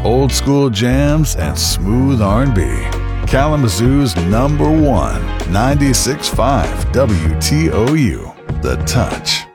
old school jams, and smooth R&B. Kalamazoo's #1, 96.5 WTOU, The Touch.